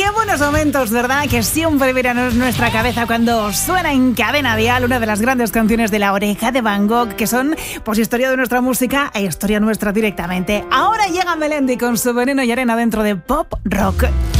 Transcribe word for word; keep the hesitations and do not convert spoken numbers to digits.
Qué buenos momentos, ¿verdad? Que siempre vienen a nuestra cabeza cuando suena en Cadena Dial una de las grandes canciones de La Oreja de Van Gogh, que son pues historia de nuestra música e historia nuestra directamente. Ahora llega Melendi con su Veneno y Arena dentro de Pop Rock.